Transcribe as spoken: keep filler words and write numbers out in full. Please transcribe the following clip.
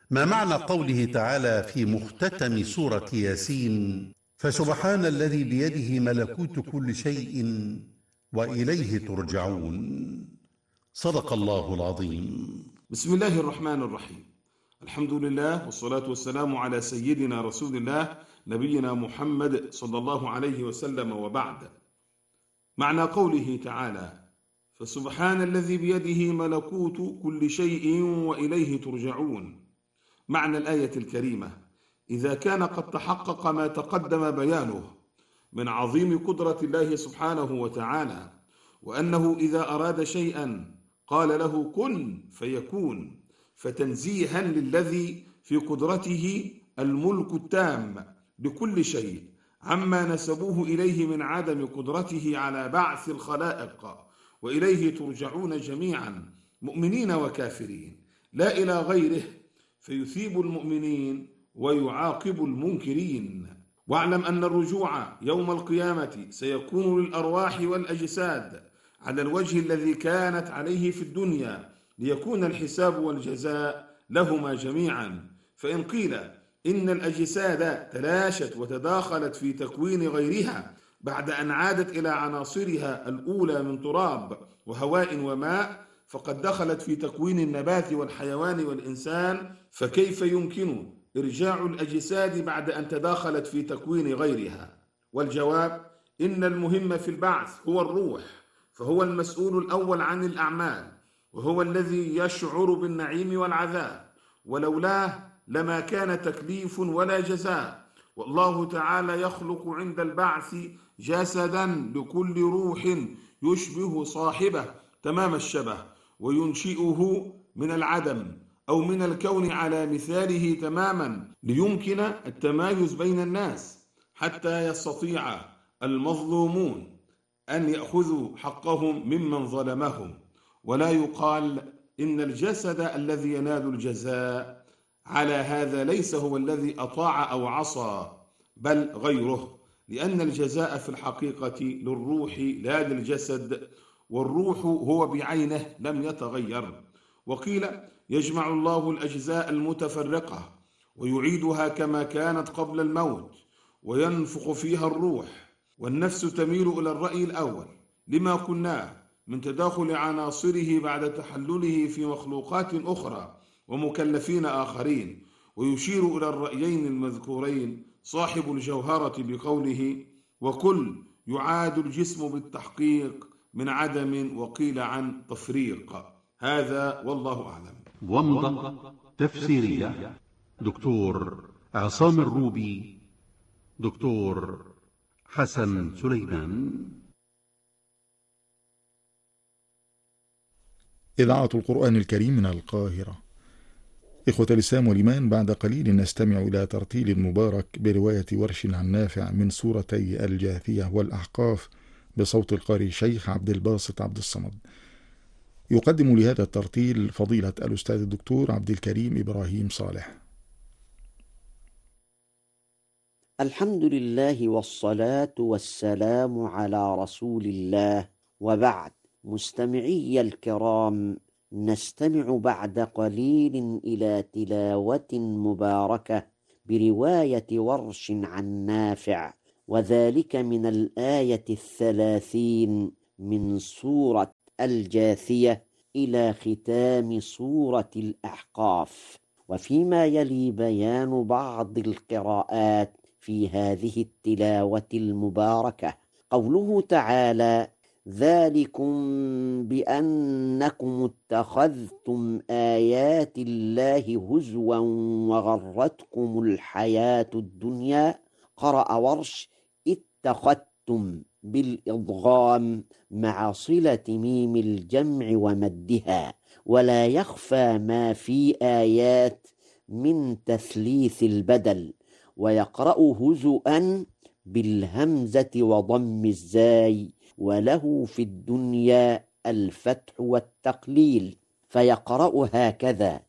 ما معنى قوله تعالى في مختتم سورة ياسين: فسبحان الذي بيده ملكوت كل شيء وإليه ترجعون؟ صدق الله العظيم. بسم الله الرحمن الرحيم. الحمد لله والصلاة والسلام على سيدنا رسول الله نبينا محمد صلى الله عليه وسلم، وبعد. معنى قوله تعالى: فسبحان الذي بيده ملكوت كل شيء وإليه ترجعون. معنى الآية الكريمة: إذا كان قد تحقق ما تقدم بيانه من عظيم قدرة الله سبحانه وتعالى، وأنه إذا أراد شيئا قال له كن فيكون، فتنزيها للذي في قدرته الملك التام بكل شيء عما نسبوه إليه من عدم قدرته على بعث الخلائق، وإليه ترجعون جميعا مؤمنين وكافرين لا إلى غيره، فيثيب المؤمنين ويعاقب المنكرين. واعلم أن الرجوع يوم القيامة سيكون للأرواح والأجساد على الوجه الذي كانت عليه في الدنيا، ليكون الحساب والجزاء لهما جميعا. فإن قيل إن الأجساد تلاشت وتداخلت في تكوين غيرها بعد أن عادت إلى عناصرها الأولى من تراب وهواء وماء، فقد دخلت في تكوين النبات والحيوان والإنسان، فكيف يمكن إرجاع الأجساد بعد أن تداخلت في تكوين غيرها؟ والجواب: إن المهم في البعث هو الروح، فهو المسؤول الأول عن الأعمال، وهو الذي يشعر بالنعيم والعذاب، ولولاه لما كان تكليف ولا جزاء. والله تعالى يخلق عند البعث جسدا لكل روح يشبه صاحبه تمام الشبه، وينشئه من العدم أو من الكون على مثاله تماما، ليمكن التمايز بين الناس، حتى يستطيع المظلومون أن يأخذوا حقهم ممن ظلمهم. ولا يقال إن الجسد الذي ينال الجزاء على هذا ليس هو الذي أطاع أو عصى، بل غيره، لأن الجزاء في الحقيقة للروح لا للجسد، والروح هو بعينه لم يتغير. وقيل: يجمع الله الأجزاء المتفرقة ويعيدها كما كانت قبل الموت، وينفخ فيها الروح، والنفس تميل إلى الرأي الأول لما قلناه من تداخل عناصره بعد تحلله في مخلوقات أخرى ومكلفين آخرين. ويشير إلى الرأيين المذكورين صاحب الجوهرة بقوله: وكل يعاد الجسم بالتحقيق من عدم، وقيل عن تفريق. هذا والله أعلم. ومضة تفسيرية: دكتور عصام الروبي، دكتور حسن سليمان. إذاعة القرآن الكريم من القاهرة. إخوة الإسلام والإيمان، بعد قليل نستمع إلى ترتيل مبارك برواية ورش عن نافع من سورتي الجاثية والأحقاف بصوت القارئ شيخ عبد الباسط عبد الصمد. يقدم لهذا الترتيل فضيلة الأستاذ الدكتور عبد الكريم إبراهيم صالح. الحمد لله والصلاة والسلام على رسول الله، وبعد. مستمعي الكرام، نستمع بعد قليل إلى تلاوة مباركة برواية ورش عن نافع، وذلك من الآية الثلاثين من سورة الجاثية إلى ختام سورة الأحقاف. وفيما يلي بيان بعض القراءات في هذه التلاوة المباركة. قوله تعالى: ذلكم بأنكم اتخذتم آيات الله هزوا وغرتكم الحياة الدنيا. قرأ ورش: اتخذتم بالإضغام مع صلة ميم الجمع ومدها، ولا يخفى ما في آيات من تثليث البدل. ويقرأ هزؤا بالهمزة وضم الزاي، وله في الدنيا الفتح والتقليل، فيقرأ هكذا: